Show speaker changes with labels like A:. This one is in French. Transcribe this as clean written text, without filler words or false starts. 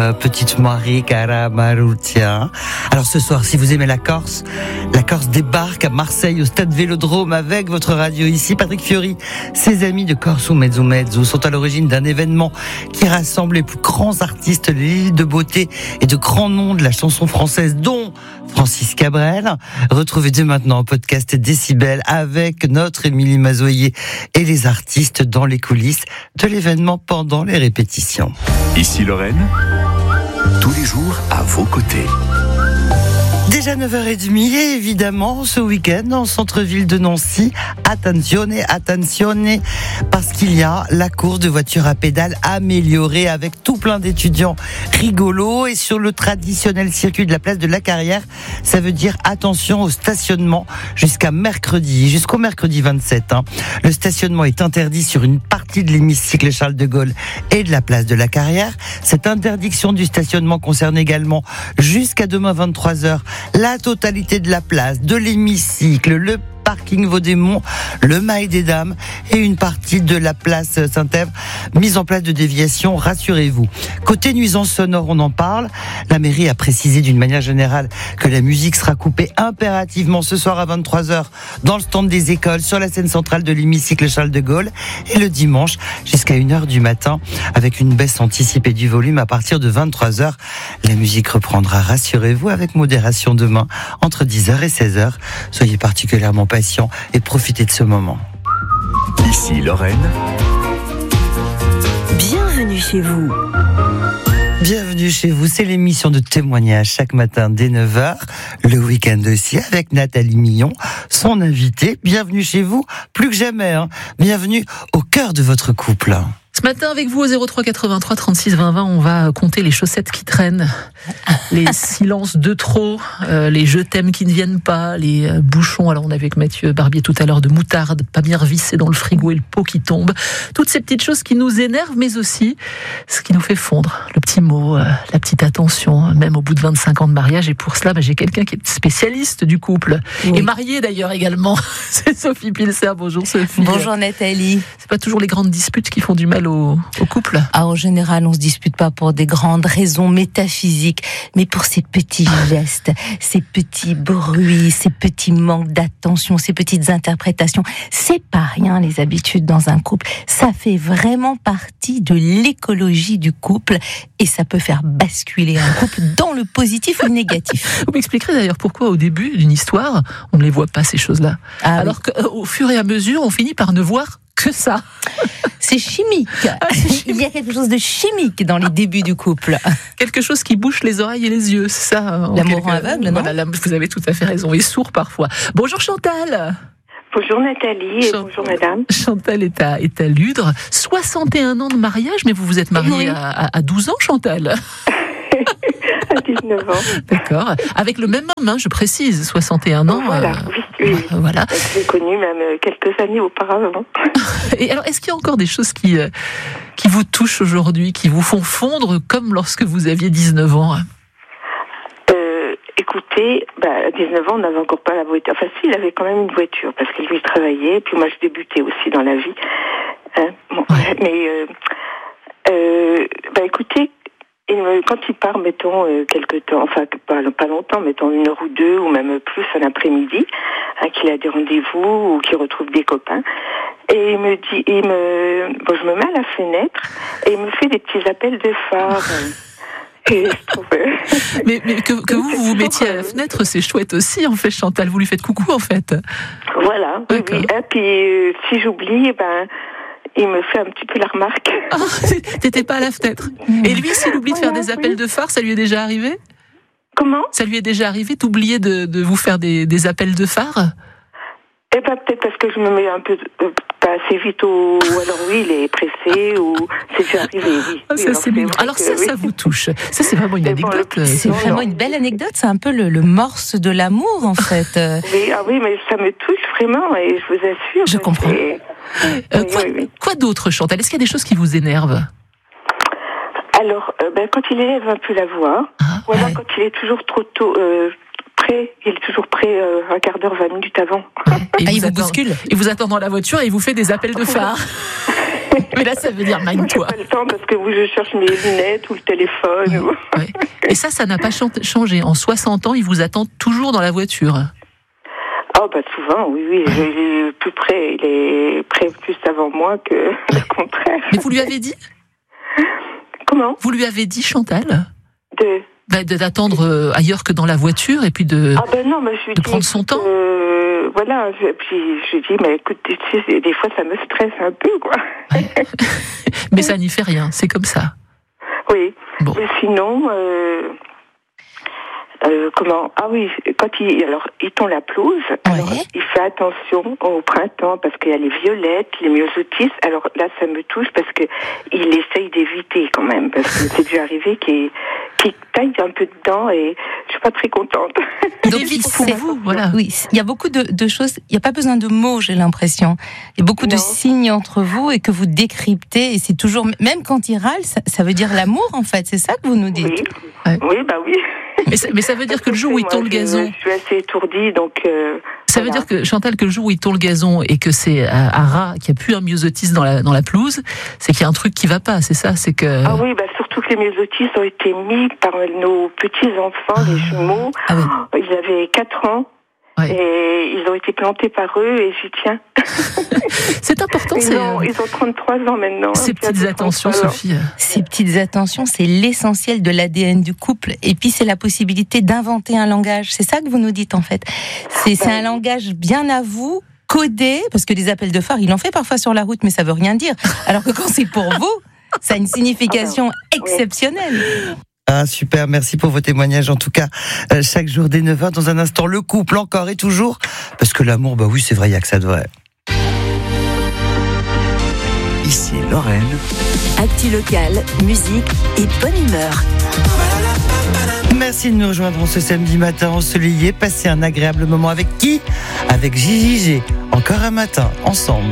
A: petite Marie Caramarutia. Alors ce soir, si vous aimez la Corse débarque à Marseille au stade Vélodrome avec votre radio ici. Patrick Fiori, ses amis de Corse ou Mezzo Mezzo sont à l'origine d'un événement qui rassemble les plus grands artistes, les lits de beauté et de grands noms de la chanson française, dont Francis Cabrel. Retrouvez dès maintenant en podcast Décibel avec notre Émilie Mazoyer et les artistes dans les coulisses de l'événement pendant les répétitions.
B: Ici Lorraine, tous les jours à vos côtés.
A: Déjà 9h30 et évidemment ce week-end en centre-ville de Nancy, attenzione, parce qu'il y a la course de voitures à pédales améliorée avec tout plein d'étudiants rigolos et sur le traditionnel circuit de la place de la Carrière, ça veut dire attention au stationnement jusqu'au mercredi 27. Le stationnement est interdit sur une partie de l'hémicycle Charles de Gaulle et de la place de la Carrière. Cette interdiction du stationnement concerne également jusqu'à demain 23h la totalité de la place, de l'hémicycle, le parking Vaudémont, le Mail des Dames et une partie de la place Saint-Ève. Mise en place de déviation, rassurez-vous. Côté nuisance sonore, on en parle. La mairie a précisé d'une manière générale que la musique sera coupée impérativement ce soir à 23h dans le stand des écoles, sur la scène centrale de l'hémicycle Charles de Gaulle et le dimanche jusqu'à 1h du matin avec une baisse anticipée du volume à partir de 23h. La musique reprendra, rassurez-vous, avec modération demain entre 10h et 16h. Soyez particulièrement patient et profitez de ce moment.
B: Ici Lorraine.
C: Bienvenue chez vous.
A: Bienvenue chez vous, c'est l'émission de témoignage chaque matin dès 9h, le week-end aussi avec Nathalie Millon, son invitée. Bienvenue chez vous, plus que jamais, bienvenue au cœur de votre couple.
D: Ce matin, avec vous au 03 83 36 20 20, on va compter les chaussettes qui traînent, les silences de trop, les je t'aime qui ne viennent pas, les bouchons. Alors on avait avec Mathieu Barbier tout à l'heure de moutarde, pas bien revissée dans le frigo et le pot qui tombe. Toutes ces petites choses qui nous énervent, mais aussi ce qui nous fait fondre. Le petit mot, la petite attention, même au bout de 25 ans de mariage. Et pour cela, j'ai quelqu'un qui est spécialiste du couple, et marié d'ailleurs également. C'est Sophie Pilser. Bonjour Sophie.
E: Bonjour Nathalie.
D: C'est pas toujours les grandes disputes qui font du mal au couple.
E: En général, on se dispute pas pour des grandes raisons métaphysiques, mais pour ces petits gestes, ces petits bruits, ces petits manques d'attention, ces petites interprétations. C'est pas rien, les habitudes dans un couple. Ça fait vraiment partie de l'écologie du couple et ça peut faire basculer un couple dans le positif ou le négatif.
D: Vous m'expliquerez d'ailleurs pourquoi au début d'une histoire, on ne les voit pas ces choses-là. Alors qu'au fur et à mesure, on finit par ne voir que ça.
E: C'est chimique. Il y a quelque chose de chimique dans les débuts du couple.
D: Quelque chose qui bouche les oreilles et les yeux, c'est ça.
E: L'amour aveugle, non ?
D: Voilà, vous avez tout à fait raison. Et sourd parfois. Bonjour Chantal.
F: Bonjour Nathalie et bonjour madame.
D: Chantal est à Ludre. 61 ans de mariage, mais vous vous êtes mariée à 12 ans, Chantal.
F: À 19 ans.
D: D'accord. Avec le même homme, je précise, 61 ans.
F: Voilà, oui.
D: Voilà.
F: Je l'ai connu même quelques années auparavant.
D: Et alors, est-ce qu'il y a encore des choses qui vous touchent aujourd'hui, qui vous font fondre comme lorsque vous aviez 19 ans ?
F: Écoutez, à 19 ans, on n'avait encore pas la voiture. Enfin, si, il avait quand même une voiture, parce que lui, il travaillait, et puis moi, je débutais aussi dans la vie. Mais, écoutez, quand il part, mettons, quelque temps, enfin, pas longtemps, mettons 1 heure ou 2, ou même plus, un après-midi, qu'il a des rendez-vous, ou qu'il retrouve des copains, et il me dit, je me mets à la fenêtre, et il me fait des petits appels de phare. Et je trouve...
D: mais que vous mettiez à la fenêtre, c'est chouette aussi, en fait, Chantal. Vous lui faites coucou, en fait.
F: Voilà, oui. Et puis, si j'oublie, il me fait un petit peu la remarque.
D: Ah, t'étais pas à la fenêtre. Et lui, s'il oublie de faire des appels de phare, ça lui est déjà arrivé ?
F: Comment ?
D: Ça lui est déjà arrivé d'oublier de vous faire des appels de phare ?
F: Peut-être parce que je me mets un peu pas assez vite ou alors oui, il est pressé ou c'est déjà arrivé, oui.
D: Ça, c'est mignon. Alors ça vous touche. Ça, c'est vraiment une anecdote.
E: C'est vraiment une belle anecdote. C'est un peu le morse de l'amour, en fait.
F: Oui, mais ça me touche vraiment et je vous assure.
E: Je comprends.
D: Quoi d'autre, Chantal ? Est-ce qu'il y a des choses qui vous énervent ?
F: Alors, quand il élève un peu la voix, ou alors quand il est toujours trop tôt... il est toujours prêt un quart d'heure, 20 minutes avant.
D: Et il vous bouscule. Il vous attend dans la voiture et il vous fait des appels de phare. Mais là, ça veut dire
F: Moi, j'ai
D: mind-toi.
F: pas le temps parce que je cherche mes lunettes ou le téléphone.
D: Ouais. Et ça n'a pas changé. En 60 ans, il vous attend toujours dans la voiture.
F: Oh, bah souvent, oui. Il est plus près, il est près plus avant moi que le contraire.
D: Mais vous lui avez dit ?
F: Comment ?
D: Vous lui avez dit, Chantal ?
F: De...
D: D'attendre ailleurs que dans la voiture et puis de
F: non, mais je lui
D: de
F: dis,
D: prendre son temps.
F: Voilà, puis je lui dis, mais écoute, tu sais, des fois ça me stresse un peu, quoi.
D: Mais ça n'y fait rien, c'est comme ça.
F: Oui.
D: Bon.
F: Et sinon, comment ? Ah oui, quand il tond la pelouse, alors, il fait attention au printemps parce qu'il y a les violettes, les myosotis. Alors là, ça me touche parce que il essaye d'éviter quand même, parce que c'est déjà arrivé qu'il taille un peu dedans et je suis pas très contente.
D: Donc il pour vous, voilà.
E: Oui, il y a beaucoup de choses. Il n'y a pas besoin de mots, j'ai l'impression. Il y a beaucoup de signes entre vous et que vous décryptez. Et c'est toujours, même quand il râle, ça veut dire l'amour en fait. C'est ça que vous nous dites.
F: Oui,
D: Ouais.
F: oui, bah oui.
D: Mais ça veut dire que le jour où il tond le gazon.
F: Je suis assez étourdie, donc.
D: Ça veut dire que, Chantal, que le jour où il tond le gazon et que c'est un rat, qu'il n'y a plus un myosotis dans la pelouse, c'est qu'il y a un truc qui va pas, c'est ça, c'est que.
F: Ah oui, bah surtout que les myosotis ont été mis par nos petits-enfants, les jumeaux.
E: Ah oui.
F: Ils avaient 4 ans.
D: Ouais.
F: Et ils ont été plantés par eux et j'y tiens.
D: C'est important,
F: Ils ont 33 ans maintenant.
D: Ces petites attentions, Sophie.
E: Ces petites attentions, c'est l'essentiel de l'ADN du couple. Et puis, c'est la possibilité d'inventer un langage. C'est ça que vous nous dites, en fait. C'est un langage bien à vous, codé, parce que des appels de phare, il en fait parfois sur la route, mais ça veut rien dire. Alors que quand c'est pour vous, ça a une signification exceptionnelle.
A: Ah, super, merci pour vos témoignages. En tout cas, chaque jour dès 9h, dans un instant, le couple encore et toujours. Parce que l'amour, bah oui, c'est vrai, il n'y a que ça de vrai.
B: Ici Lorraine.
C: Actu locale, musique et bonne humeur.
A: Merci de nous rejoindre ce samedi matin ensoleillé. Passez un agréable moment avec qui ? Avec Gigi G. Encore un matin, ensemble.